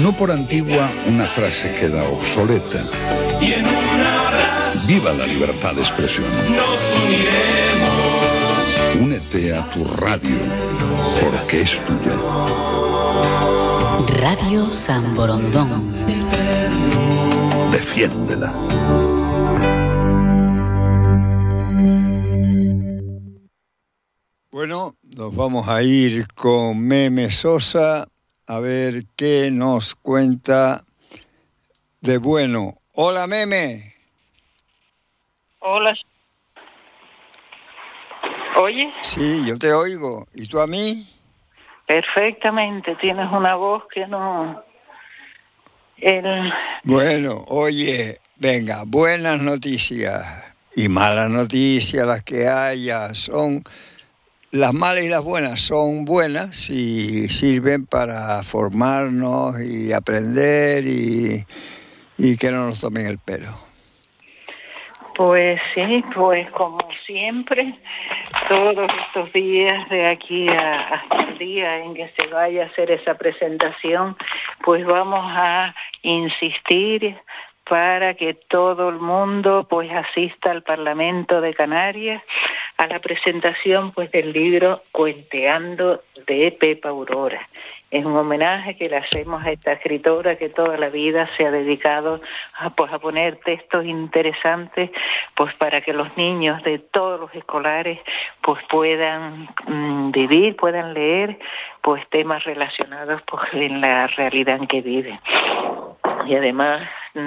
No por antigua, una frase queda obsoleta. Y en un abrazo, viva la libertad de expresión. Nos uniremos. Únete a tu radio, porque es tuya. Radio San Borondón. Defiéndela. Bueno, nos vamos a ir con Meme Sosa a ver qué nos cuenta de bueno. Hola, Meme. Hola. ¿Oye? Sí, yo te oigo. ¿Y tú a mí? Perfectamente. Tienes una voz que no... Bueno, oye, venga, buenas noticias y malas noticias, las que haya, son... Las malas y las buenas son buenas y sirven para formarnos y aprender y que no nos tomen el pelo. Pues sí, pues como siempre, todos estos días de aquí hasta el día en que se vaya a hacer esa presentación, pues vamos a insistir para que todo el mundo pues asista al Parlamento de Canarias a la presentación pues del libro Cuenteando de Pepa Aurora. Es un homenaje que le hacemos a esta escritora que toda la vida se ha dedicado a poner textos interesantes pues para que los niños de todos los escolares pues puedan vivir, puedan leer pues temas relacionados pues en la realidad en que viven. Y además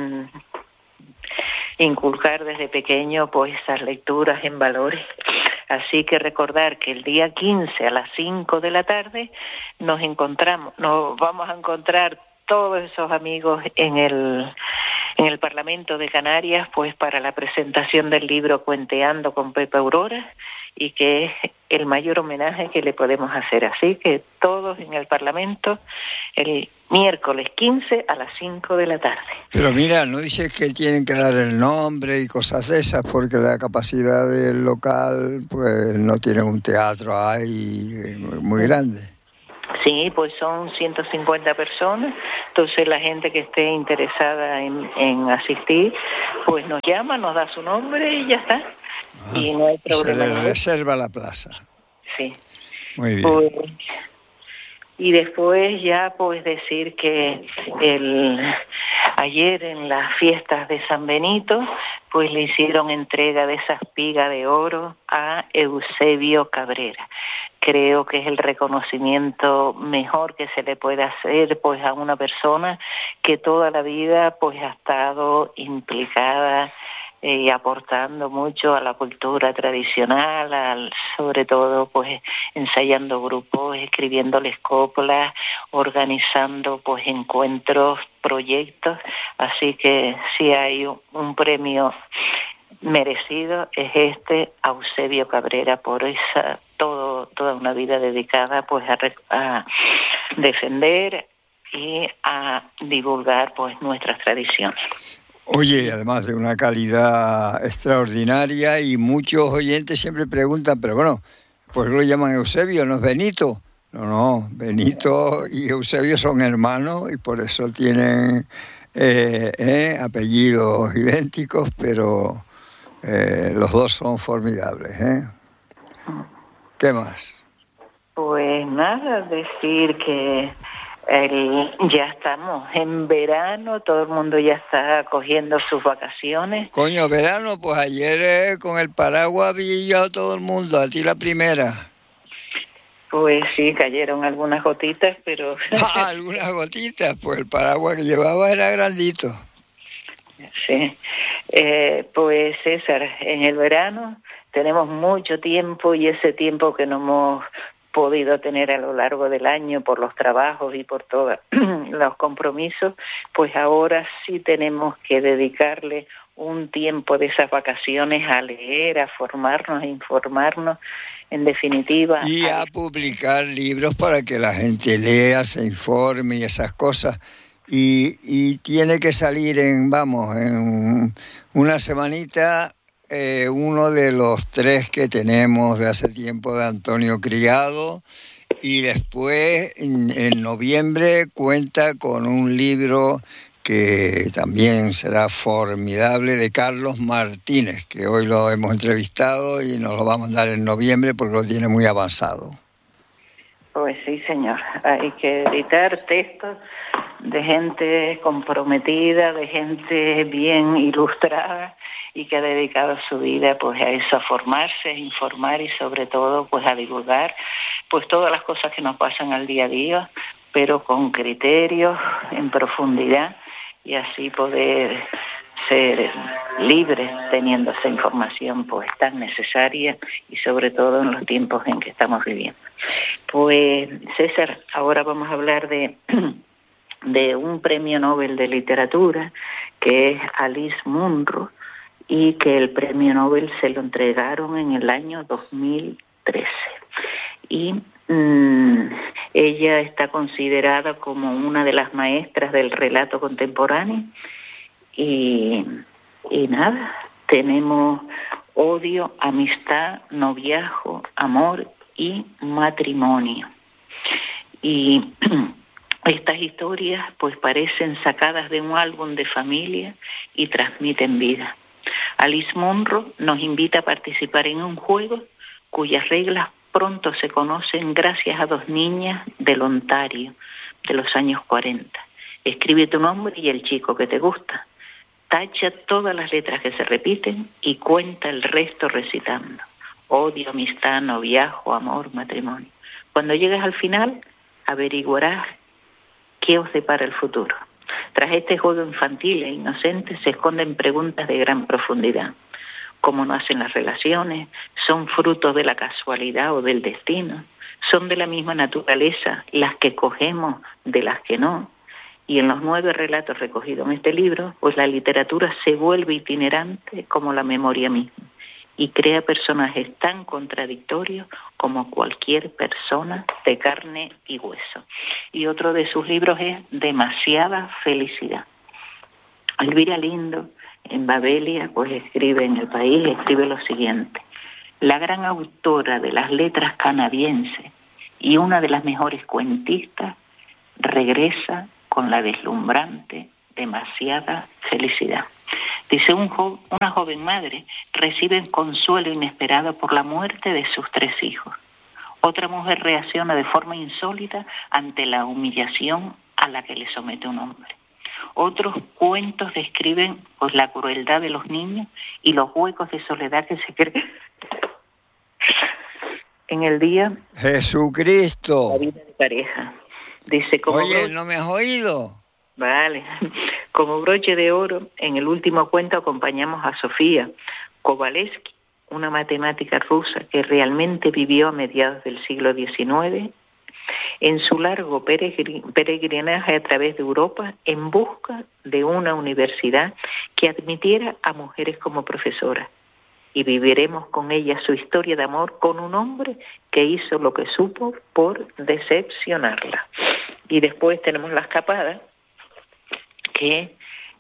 inculcar desde pequeño pues esas lecturas en valores. Así que recordar que el día 15 a las 5 de la tarde nos vamos a encontrar todos esos amigos en el Parlamento de Canarias pues para la presentación del libro Cuenteando con Pepa Aurora, y que es el mayor homenaje que le podemos hacer. Así que todos en el Parlamento el miércoles 15 a las 5 de la tarde. Pero mira, no dices que tienen que dar el nombre y cosas de esas, porque la capacidad del local pues no tiene un teatro ahí muy grande. Sí, pues son 150 personas, entonces la gente que esté interesada en asistir, pues nos llama, nos da su nombre y ya está. Y no hay problema. Se les reserva la plaza. Sí. Muy bien. Pues, y después ya pues decir que ayer en las fiestas de San Benito pues le hicieron entrega de esa espiga de oro a Eusebio Cabrera. Creo que es el reconocimiento mejor que se le puede hacer pues a una persona que toda la vida pues ha estado implicada y aportando mucho a la cultura tradicional, sobre todo pues ensayando grupos, escribiéndoles coplas, organizando pues encuentros, proyectos. Así que si hay un premio merecido es este a Eusebio Cabrera por esa toda una vida dedicada pues a defender y a divulgar pues nuestras tradiciones. Oye, además de una calidad extraordinaria, y muchos oyentes siempre preguntan, pero bueno, pues lo llaman Eusebio, ¿no es Benito? No, Benito y Eusebio son hermanos y por eso tienen apellidos idénticos, pero los dos son formidables. ¿Qué más? Pues nada, decir que ya estamos en verano, todo el mundo ya está cogiendo sus vacaciones. Coño, verano, pues ayer con el paraguas vi yo a todo el mundo, a ti la primera. Pues sí, cayeron algunas gotitas, pero... algunas gotitas, pues el paraguas que llevaba era grandito. Sí, pues César, en el verano tenemos mucho tiempo y ese tiempo que no hemos podido tener a lo largo del año por los trabajos y por todos los compromisos, pues ahora sí tenemos que dedicarle un tiempo de esas vacaciones a leer, a formarnos, a informarnos, en definitiva. Y a publicar libros para que la gente lea, se informe y esas cosas. Y tiene que salir en una semanita uno de los 3 que tenemos de hace tiempo de Antonio Criado Y después, en noviembre, cuenta con un libro que también será formidable, de Carlos Martínez, que hoy lo hemos entrevistado y nos lo va a mandar en noviembre porque lo tiene muy avanzado. Pues sí, señor. Hay que editar textos de gente comprometida, de gente bien ilustrada y que ha dedicado su vida pues a eso, a formarse, a informar y sobre todo pues a divulgar pues todas las cosas que nos pasan al día a día, pero con criterios, en profundidad, y así poder ser libres teniendo esa información pues tan necesaria y sobre todo en los tiempos en que estamos viviendo. Pues César, ahora vamos a hablar de un premio Nobel de literatura que es Alice Munro, y que el premio Nobel se lo entregaron en el año 2013. Y ella está considerada como una de las maestras del relato contemporáneo. Y nada, tenemos odio, amistad, noviazgo, amor y matrimonio. Y estas historias pues parecen sacadas de un álbum de familia y transmiten vida. Alice Munro nos invita a participar en un juego cuyas reglas pronto se conocen gracias a dos niñas del Ontario de los años 40. Escribe tu nombre y el chico que te gusta. Tacha todas las letras que se repiten y cuenta el resto recitando. Odio, amistad, noviazgo, amor, matrimonio. Cuando llegues al final, averiguarás qué os depara el futuro. Tras este juego infantil e inocente se esconden preguntas de gran profundidad. ¿Cómo nacen las relaciones? ¿Son frutos de la casualidad o del destino? ¿Son de la misma naturaleza las que cogemos de las que no? Y en los 9 relatos recogidos en este libro, pues la literatura se vuelve itinerante como la memoria misma y crea personajes tan contradictorios como cualquier persona de carne y hueso. Y otro de sus libros es Demasiada felicidad. Elvira Lindo, en Babelia, pues escribe en El País, escribe lo siguiente: la gran autora de las letras canadienses y una de las mejores cuentistas regresa con la deslumbrante Demasiada felicidad. Dice, una joven madre recibe consuelo inesperado por la muerte de sus 3 hijos. Otra mujer reacciona de forma insólita ante la humillación a la que le somete un hombre. Otros cuentos describen pues la crueldad de los niños y los huecos de soledad que se creen en el día Jesucristo. de la vida de pareja. Dice, oye, ¿no me has oído? Vale. Como broche de oro, en el último cuento acompañamos a Sofía Kovalevsky, una matemática rusa que realmente vivió a mediados del siglo XIX, en su largo peregrinaje a través de Europa en busca de una universidad que admitiera a mujeres como profesoras. Y viviremos con ella su historia de amor con un hombre que hizo lo que supo por decepcionarla. Y después tenemos La Escapada, que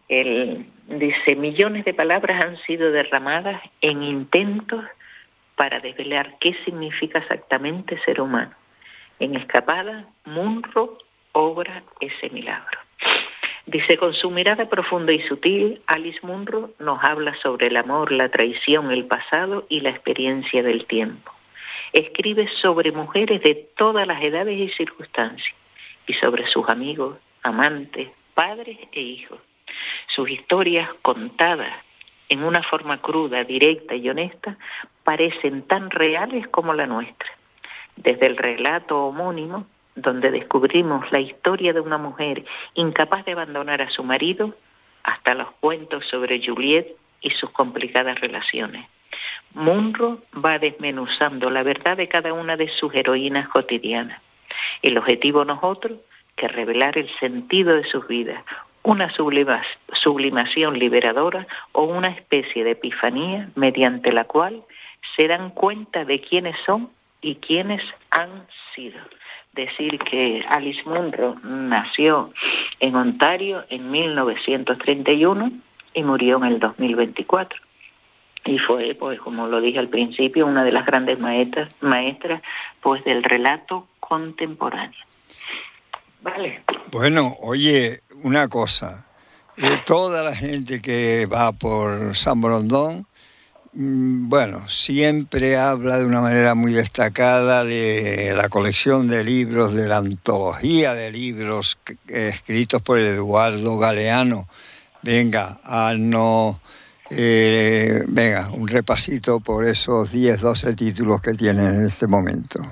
dice, millones de palabras han sido derramadas en intentos para desvelar qué significa exactamente ser humano. En Escapada, Munro obra ese milagro. Dice, con su mirada profunda y sutil, Alice Munro nos habla sobre el amor, la traición, el pasado y la experiencia del tiempo. Escribe sobre mujeres de todas las edades y circunstancias, y sobre sus amigos, amantes, padres e hijos. Sus historias contadas en una forma cruda, directa y honesta parecen tan reales como la nuestra. Desde el relato homónimo, donde descubrimos la historia de una mujer incapaz de abandonar a su marido, hasta los cuentos sobre Juliet y sus complicadas relaciones. Munro va desmenuzando la verdad de cada una de sus heroínas cotidianas. El objetivo no es otro que revelar el sentido de sus vidas, una sublimación liberadora o una especie de epifanía mediante la cual se dan cuenta de quiénes son y quiénes han sido. Decir que Alice Munro nació en Ontario en 1931 y murió en el 2024. Y fue, pues como lo dije al principio, una de las grandes maestras pues del relato contemporánea. Vale. Bueno, oye, una cosa. Toda la gente que va por San Borondón, bueno, siempre habla de una manera muy destacada de la colección de libros, de la antología de libros escritos por Eduardo Galeano. Venga, venga, un repasito por esos 10, 12 títulos que tienen en este momento.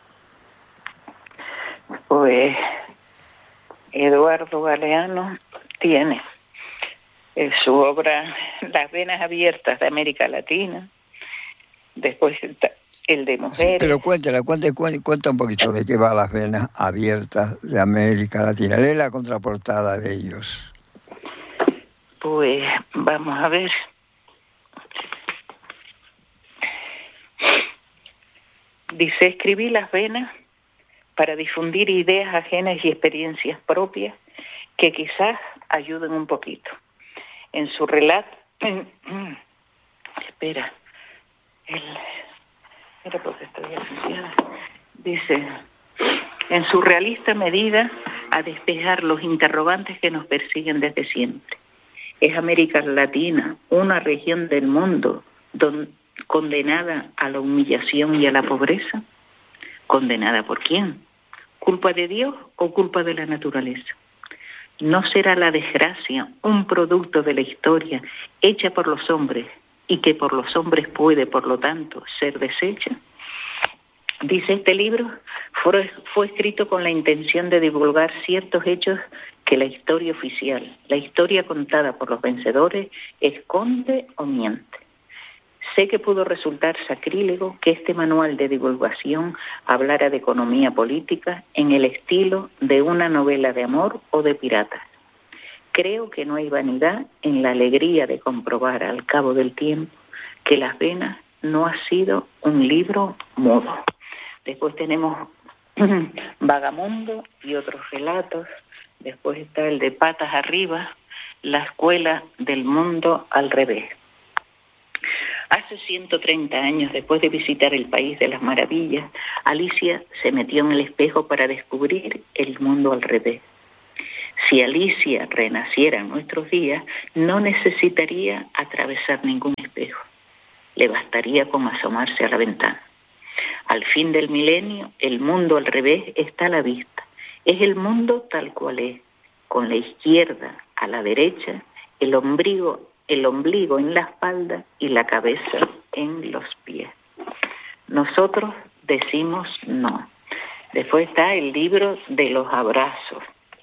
Pues Eduardo Galeano tiene su obra Las venas abiertas de América Latina, después está el de mujeres. Sí, pero cuenta un poquito de qué va Las venas abiertas de América Latina. Lee la contraportada de ellos. Pues vamos a ver. Dice, escribí Las venas para difundir ideas ajenas y experiencias propias que quizás ayuden un poquito. En su relato, espera porque estoy asociada. Dice, en su realista medida a despejar los interrogantes que nos persiguen desde siempre. ¿Es América Latina una región del mundo condenada a la humillación y a la pobreza? ¿Condenada por quién? ¿Culpa de Dios o culpa de la naturaleza? ¿No será la desgracia un producto de la historia hecha por los hombres y que por los hombres puede, por lo tanto, ser deshecha? Dice, este libro fue escrito con la intención de divulgar ciertos hechos que la historia oficial, la historia contada por los vencedores, esconde o miente. Sé que pudo resultar sacrílego que este manual de divulgación hablara de economía política en el estilo de una novela de amor o de piratas. Creo que no hay vanidad en la alegría de comprobar al cabo del tiempo que Las venas no ha sido un libro mudo. Después tenemos Vagamundo y otros relatos. Después está el de Patas arriba, la escuela del mundo al revés. Hace 130 años, después de visitar el país de las maravillas, Alicia se metió en el espejo para descubrir el mundo al revés. Si Alicia renaciera en nuestros días, no necesitaría atravesar ningún espejo. Le bastaría con asomarse a la ventana. Al fin del milenio, el mundo al revés está a la vista. Es el mundo tal cual es, con la izquierda a la derecha, el ombligo en la espalda y la cabeza en los pies. Nosotros decimos no. Después está el libro de los abrazos,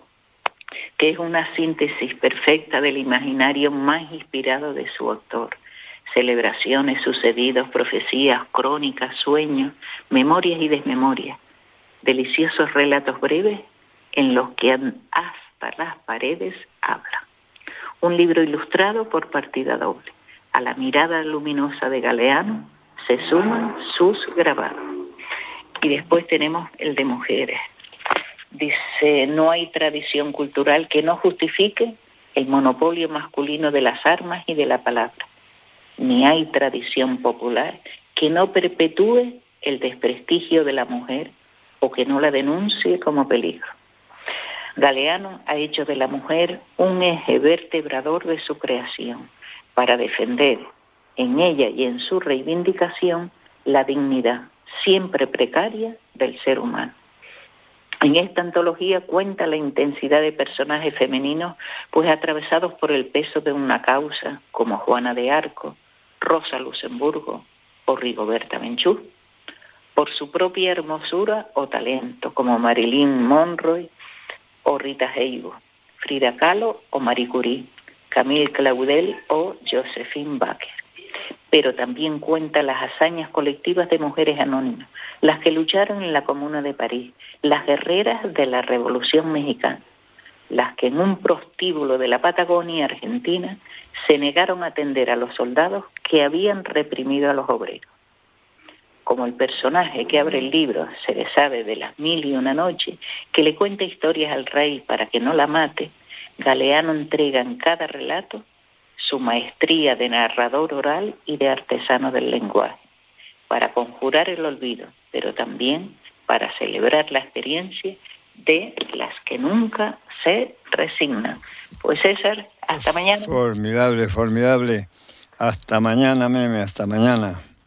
que es una síntesis perfecta del imaginario más inspirado de su autor. Celebraciones, sucedidos, profecías, crónicas, sueños, memorias y desmemorias. Deliciosos relatos breves en los que hasta las paredes hablan. Un libro ilustrado por partida doble. A la mirada luminosa de Galeano se suman sus grabados. Y después tenemos el de mujeres. Dice, no hay tradición cultural que no justifique el monopolio masculino de las armas y de la palabra. Ni hay tradición popular que no perpetúe el desprestigio de la mujer o que no la denuncie como peligro. Galeano ha hecho de la mujer un eje vertebrador de su creación para defender en ella y en su reivindicación la dignidad siempre precaria del ser humano. En esta antología cuenta la intensidad de personajes femeninos pues atravesados por el peso de una causa como Juana de Arco, Rosa Luxemburgo o Rigoberta Menchú, por su propia hermosura o talento como Marilyn Monroe o Rita Hayworth, Frida Kahlo o Marie Curie, Camille Claudel o Josephine Baker. Pero también cuenta las hazañas colectivas de mujeres anónimas, las que lucharon en la Comuna de París, las guerreras de la Revolución Mexicana, las que en un prostíbulo de la Patagonia argentina se negaron a atender a los soldados que habían reprimido a los obreros. Como el personaje que abre el libro se le sabe de las 1001 noches, que le cuenta historias al rey para que no la mate, Galeano entrega en cada relato su maestría de narrador oral y de artesano del lenguaje, para conjurar el olvido, pero también para celebrar la experiencia de las que nunca se resignan. Pues César, hasta mañana. Formidable, formidable. Hasta mañana, Meme, hasta mañana.